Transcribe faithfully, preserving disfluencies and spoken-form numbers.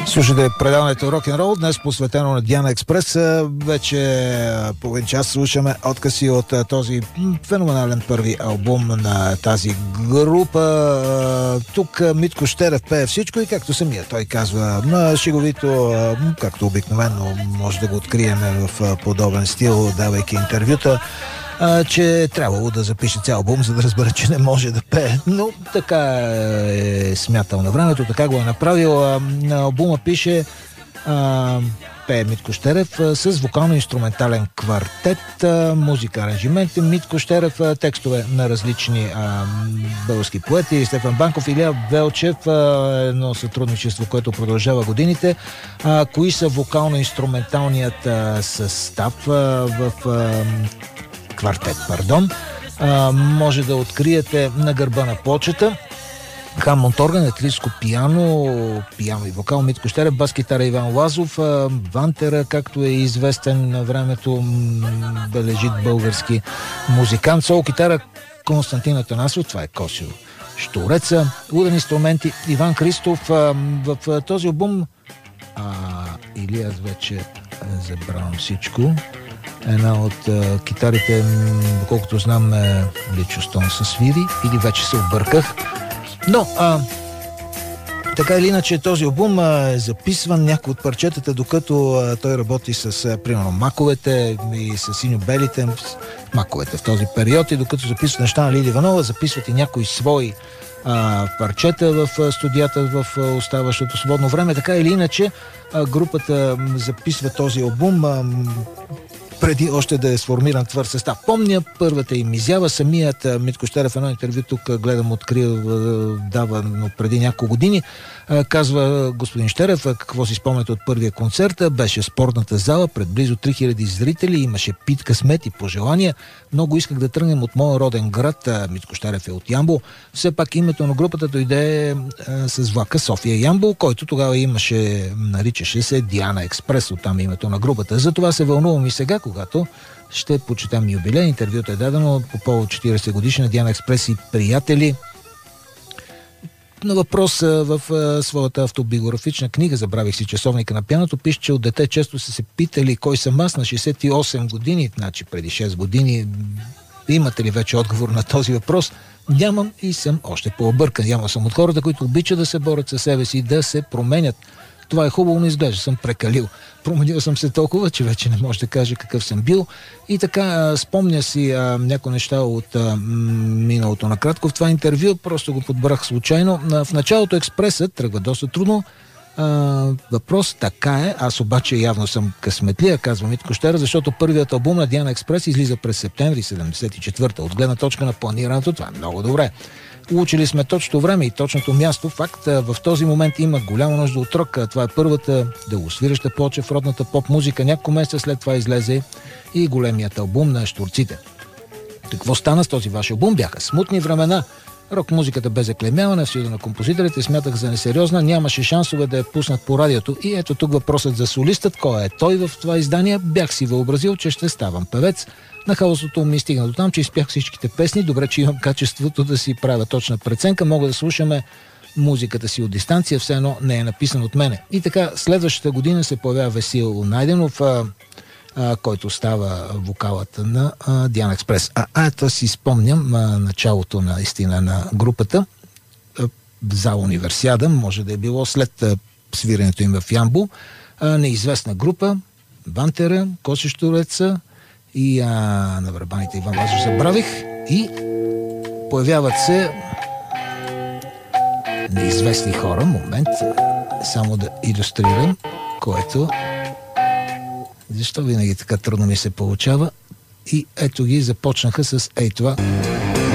Слушайте предаването Рок-н-рол, днес посветено на Диана Експрес. Вече половин час слушаме откъси от този феноменален първи албум на тази група. Тук Митко Щерев пее всичко и както самия той казва шеговито, както обикновено може да го открием в подобен стил, давайки интервюта, че е трябвало да запише цял албум, за да разбере, че не може да пее. Но така е смятал на времето, така го е направил. На албума пише а, пее Митко Щерев с вокално-инструментален квартет, а, музика, аранжименти Митко Щерев, а, текстове на различни а, български поети, Стефан Банков, Илия Велчев, а, едно сътрудничество, което продължава годините. А, кои са вокално-инструменталният а, състав а, в а, квартет, пардон. А, може да откриете На гърба на плочата, Хамонт орган, електрическо пиано, пиано и вокал Митко Щерев, бас гитара Иван Лазов, а, Вантера, както е известен на времето бележит български музикант, сол китара Константин Атанасов, това е Косио Штуреца, ударни инструменти Иван Христов. А, в, в този албум а, или аз вече забравям всичко. Една от а, китарите, доколкото знам, е Личостон със свири, или вече се обърках. Но, а, така или иначе, този албум а, е записван някои от парчетата, докато а, той работи с, а, примерно, маковете и с синьо-белите, маковете в този период, и докато записват неща на Лили Иванова, записват и някои свои а, парчета в а, студията в а, оставащото свободно време. Така или иначе, а, групата записва този албум а, преди още да е сформиран твърд състав. Помня първата им изява, самият Митко Щерев, едно интервю тук гледам, открил, дава, но преди няколко години, казва господин Щерев, какво си спомняте от първия концерт. Беше спортната зала пред близо три хиляди зрители, имаше пит късмет и пожелания. Много исках да тръгнем от моя роден град, Митко Щерев е от Ямбол. Все пак името на групата дойде с влака София Ямбол, който тогава имаше, наричаше се Диана Експрес, оттам името на групата. Затова се вълнувам и сега, когато ще почетам юбилей. Интервюто е дадено по повод четиридесет годишна Диана Експрес и приятели. На въпрос в своята автобиографична книга "Забравих си часовника на пианото" пише, че от дете често са се питали кой съм аз на шейсет и осем години, значи преди шест години. Имате ли вече отговор на този въпрос? Нямам и съм още по-объркан. Няма съм от хората, които обичат да се борят със себе си, да се променят. Това е хубаво, но изглежда съм прекалил. Променил съм се толкова, че вече не може да кажа какъв съм бил. И така, спомня си а, някои неща от а, миналото накратко в това интервю, просто го подбрах случайно. А, в началото Експресът тръгва доста трудно. А, въпрос така е, аз обаче явно съм късметлия, казва Митко Щерев, защото първият албум на Диана Експрес излиза през септември седемдесет и четвърта. От гледна точка на планирането това е много добре. Учили сме точното време и точното място. Факт, в този момент има голяма нужда от рок. Това е първата дългосвиреща плоча в родната поп-музика. Няколко месеца след това излезе и големият албум на Щурците. Какво стана с този ваш албум? Бяха смутни времена. Рок-музиката бе заклемявана в студиото на композиторите, смятах за несериозна, нямаше шансове да я пуснат по радиото. И ето тук въпросът за солистът. Кой е той в това издание? Бях си въобразил, че ще ставам певец. На хаосото ми стигна до там, че изпях всичките песни. Добре, че имам качеството да си правя точна преценка. Мога да слушаме музиката си от дистанция, все едно не е написан от мене. И така, следващата година се появява Весил Найденов, а, а, който става вокалът на а, Диана Експрес. А, а ето си спомням а, началото на истина на групата а, за Универсиада, може да е било след а, свирането им в Ямбол. А, неизвестна група, Вантера, Косио Штуреца и а, на барабаните Иван Лазов забравих, и появяват се неизвестни хора. Момент, само да илюстрирам, което защо винаги така трудно ми се получава. И ето ги, започнаха с ей това.